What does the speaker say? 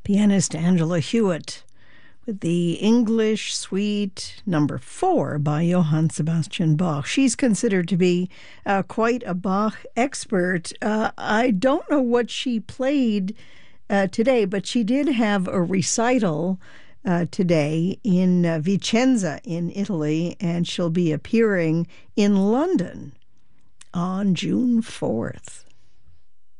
Pianist Angela Hewitt with the English Suite Number 4 by Johann Sebastian Bach. She's considered to be quite a Bach expert. I don't know what she played today, but she did have a recital today in Vicenza in Italy, and she'll be appearing in London on June 4th.